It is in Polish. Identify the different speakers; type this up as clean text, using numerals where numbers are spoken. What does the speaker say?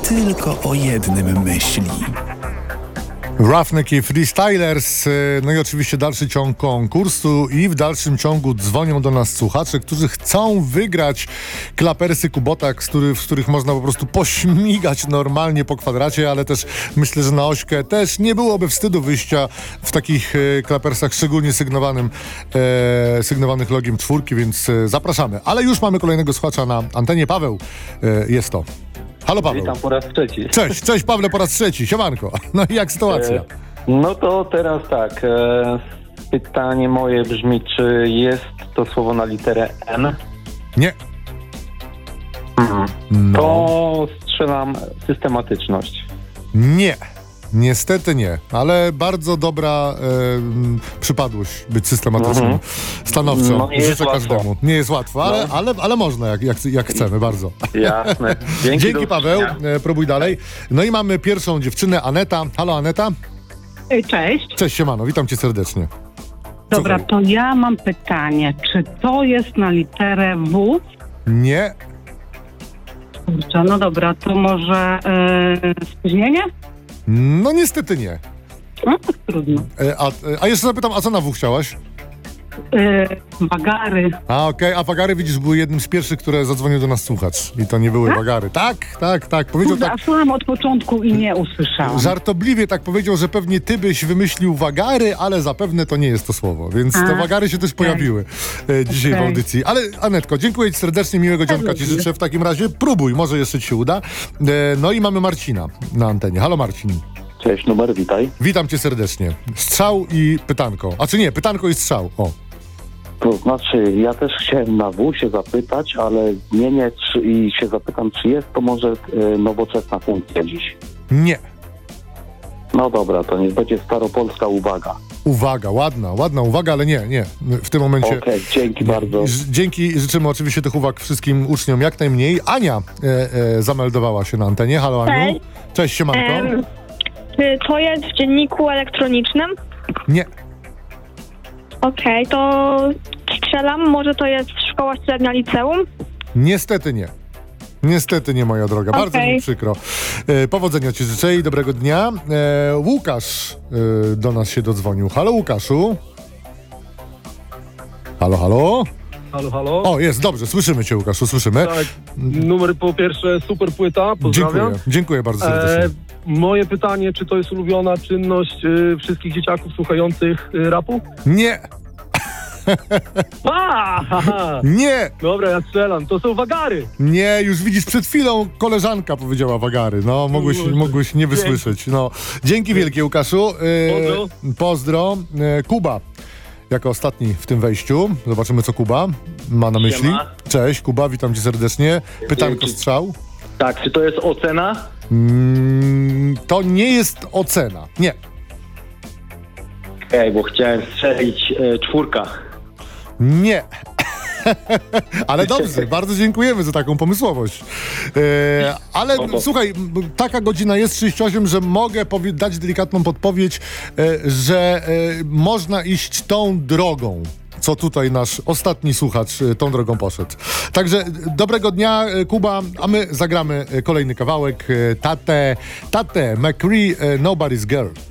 Speaker 1: tylko o jednym myśli.
Speaker 2: Roughneck i Freestylers, no i oczywiście dalszy ciąg konkursu i w dalszym ciągu dzwonią do nas słuchacze, którzy chcą wygrać klapersy Kubota, z których można po prostu pośmigać normalnie po kwadracie, ale też myślę, że na ośkę też nie byłoby wstydu wyjścia w takich klapersach, szczególnie sygnowanych logiem 4, więc zapraszamy. Ale już mamy kolejnego słuchacza na antenie. Paweł jest to. Halo Paweł.
Speaker 3: Witam po raz trzeci.
Speaker 2: Cześć Pawle po raz trzeci, siemanko. No i jak sytuacja?
Speaker 3: No to teraz tak, pytanie moje brzmi, czy jest to słowo na literę N?
Speaker 2: Nie. No.
Speaker 3: To strzelam systematyczność.
Speaker 2: Nie. Niestety nie, ale bardzo dobra przypadłość być systematycznym, stanowczo.
Speaker 3: No nie jest
Speaker 2: Życzę
Speaker 3: łatwo.
Speaker 2: każdemu. Nie jest łatwo, ale można, jak chcemy, bardzo.
Speaker 3: Jasne.
Speaker 2: Dzięki Paweł, próbuj dalej. No i mamy pierwszą dziewczynę, Aneta. Halo Aneta.
Speaker 4: Cześć.
Speaker 2: Cześć, siemano, witam cię serdecznie.
Speaker 4: Dobra, to ja mam pytanie. Czy to jest na literę W?
Speaker 2: Nie,
Speaker 4: Kurczę, no dobra, to może spóźnienie?
Speaker 2: no niestety nie.
Speaker 4: No to trudno.
Speaker 2: A jeszcze zapytam, a co na W chciałaś?
Speaker 4: Wagary.
Speaker 2: Okej, a wagary widzisz, były jednym z pierwszych, które zadzwonił do nas słuchacz. I to nie były wagary. Tak. Powiedział
Speaker 4: Kurde,
Speaker 2: tak.
Speaker 4: a słucham od początku i nie usłyszałam.
Speaker 2: Żartobliwie tak powiedział, że pewnie ty byś wymyślił wagary, ale zapewne to nie jest to słowo, więc te wagary się też pojawiły dzisiaj w audycji. Ale Anetko, dziękuję ci serdecznie, miłego dzionka ci życzę w takim razie. Próbuj, może jeszcze ci się uda. No i mamy Marcina na antenie. Halo Marcin.
Speaker 3: Cześć, numer, witaj.
Speaker 2: Witam cię serdecznie. Strzał i pytanko. A czy nie, pytanko i strzał. O.
Speaker 5: To znaczy, ja też chciałem na W się zapytać, ale i się zapytam, czy jest to może nowoczesna funkcja dziś.
Speaker 2: Nie.
Speaker 5: No dobra, to niech będzie staropolska uwaga.
Speaker 2: Uwaga, ładna uwaga, ale nie. W tym momencie...
Speaker 5: Okej, dzięki bardzo.
Speaker 2: Dzięki, życzymy oczywiście tych uwag wszystkim uczniom jak najmniej. Ania zameldowała się na antenie. Halo Aniu.
Speaker 6: Cześć.
Speaker 2: Cześć, siemanko.
Speaker 6: Czy to jest w dzienniku elektronicznym?
Speaker 2: Nie.
Speaker 6: Okej, to strzelam. Może to jest szkoła średnia liceum?
Speaker 2: Niestety nie. Niestety nie, moja droga. Bardzo mi przykro. Powodzenia ci życzę i dobrego dnia. Łukasz do nas się dodzwonił. Halo Łukaszu. Halo.
Speaker 7: Halo.
Speaker 2: O, jest, dobrze, słyszymy cię Łukaszu, słyszymy.
Speaker 7: Tak, numer po pierwsze, super płyta, pozdrawiam.
Speaker 2: Dziękuję bardzo serdecznie.
Speaker 7: Moje pytanie, czy to jest ulubiona czynność wszystkich dzieciaków słuchających rapu?
Speaker 2: Nie.
Speaker 7: Haha.
Speaker 2: Nie.
Speaker 7: Dobra, ja strzelam, to są wagary.
Speaker 2: Nie, już widzisz, przed chwilą koleżanka powiedziała wagary. No, mogłeś nie wysłyszeć. No, dzięki wielkie, Łukaszu. Pozdro. Kuba jako ostatni w tym wejściu. Zobaczymy, co Kuba ma na myśli.
Speaker 3: Siema.
Speaker 2: Cześć, Kuba, witam cię serdecznie. Pytanko, strzał.
Speaker 3: Tak, czy to jest ocena?
Speaker 2: To nie jest ocena. Nie.
Speaker 3: Bo chciałem strzelić 4.
Speaker 2: Nie. Ale dobrze, bardzo dziękujemy za taką pomysłowość. Ale słuchaj, taka godzina jest 38, że mogę dać delikatną podpowiedź, że można iść tą drogą, co tutaj nasz ostatni słuchacz tą drogą poszedł. Także dobrego dnia, Kuba, a my zagramy kolejny kawałek. Tate McCree, Nobody's Girl.